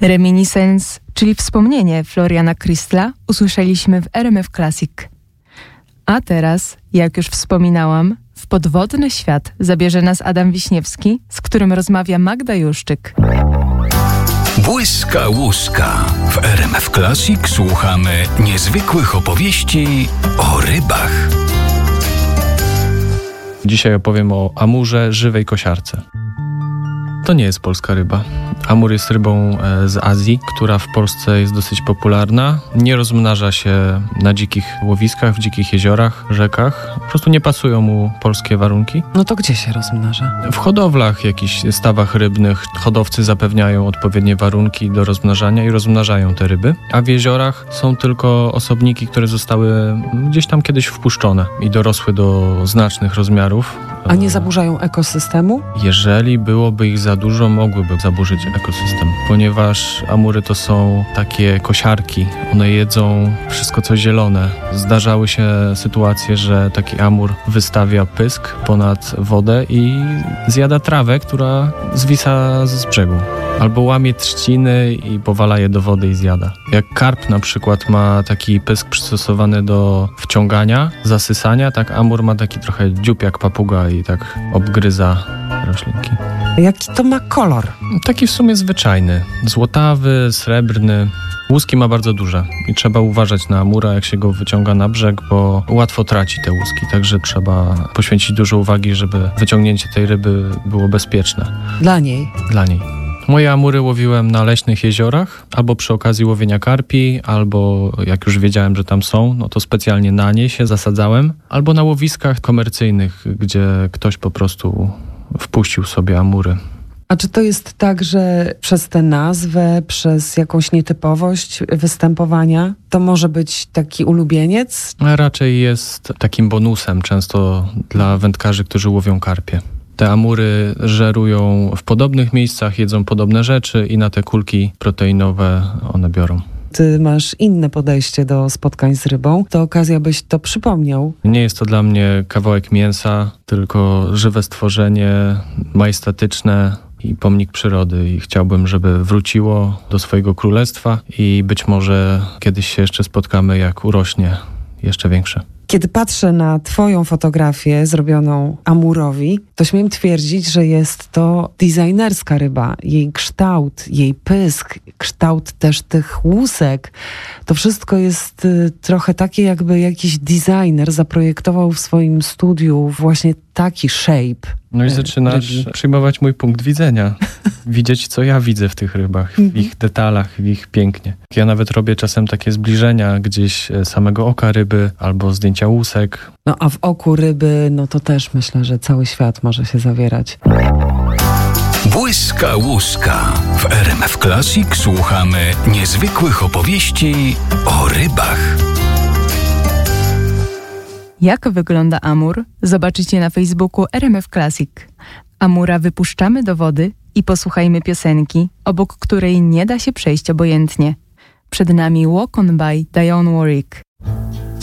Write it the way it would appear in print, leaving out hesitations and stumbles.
Reminiscence, czyli wspomnienie Floriana Kristla, usłyszeliśmy w RMF Classic. A teraz, jak już wspominałam, w podwodny świat zabierze nas Adam Wiśniewski, z którym rozmawia Magda Juszczyk. Błyska łuska. W RMF Classic słuchamy niezwykłych opowieści o rybach. Dzisiaj opowiem o amurze żywej kosiarce. To nie jest polska ryba. Amur jest rybą z Azji, która w Polsce jest dosyć popularna. Nie rozmnaża się na dzikich łowiskach, w dzikich jeziorach, rzekach. Po prostu nie pasują mu polskie warunki. No to gdzie się rozmnaża? W hodowlach, jakichś stawach rybnych hodowcy zapewniają odpowiednie warunki do rozmnażania i rozmnażają te ryby. A w jeziorach są tylko osobniki, które zostały gdzieś tam kiedyś wpuszczone i dorosły do znacznych rozmiarów. A nie zaburzają ekosystemu? Jeżeli byłoby ich za dużo, mogłyby zaburzyć ekosystem, ponieważ amury to są takie kosiarki. One jedzą wszystko, co zielone. Zdarzały się sytuacje, że taki amur wystawia pysk ponad wodę i zjada trawę, która zwisa z brzegu. Albo łamie trzciny i powala je do wody i zjada. Jak karp na przykład ma taki pysk przystosowany do wciągania, zasysania, tak amur ma taki trochę dziób jak papuga i tak obgryza roślinki. Jaki to ma kolor? Taki w sumie zwyczajny. Złotawy, srebrny. Łuski ma bardzo duże i trzeba uważać na amura, jak się go wyciąga na brzeg, bo łatwo traci te łuski, także trzeba poświęcić dużo uwagi, żeby wyciągnięcie tej ryby było bezpieczne. Dla niej? Dla niej. Moje amury łowiłem na leśnych jeziorach, albo przy okazji łowienia karpi, albo jak już wiedziałem, że tam są, no to specjalnie na nie się zasadzałem, albo na łowiskach komercyjnych, gdzie ktoś po prostu wpuścił sobie amury. A czy to jest tak, że przez tę nazwę, przez jakąś nietypowość występowania, to może być taki ulubieniec? A raczej jest takim bonusem często dla wędkarzy, którzy łowią karpie. Te amury żerują w podobnych miejscach, jedzą podobne rzeczy i na te kulki proteinowe one biorą. Ty masz inne podejście do spotkań z rybą. To okazja, byś to przypomniał. Nie jest to dla mnie kawałek mięsa, tylko żywe stworzenie, majestatyczne i pomnik przyrody. I chciałbym, żeby wróciło do swojego królestwa i być może kiedyś się jeszcze spotkamy, jak urośnie jeszcze większe. Kiedy patrzę na twoją fotografię zrobioną amurowi, to śmiem twierdzić, że jest to designerska ryba. Jej kształt, jej pysk, kształt też tych łusek. To wszystko jest trochę takie, jakby jakiś designer zaprojektował w swoim studiu właśnie taki shape. No i zaczynasz przyjmować mój punkt widzenia. Widzieć, co ja widzę w tych rybach, w ich detalach, w ich pięknie. Ja nawet robię czasem takie zbliżenia gdzieś samego oka ryby albo zdjęcia łusek. No a w oku ryby, no to też myślę, że cały świat może się zawierać. Błyska łuska. W RMF Classic słuchamy niezwykłych opowieści o rybach. Jak wygląda amur? Zobaczycie na Facebooku RMF Classic. Amura wypuszczamy do wody i posłuchajmy piosenki, obok której nie da się przejść obojętnie. Przed nami Walk On By Dionne Warwick.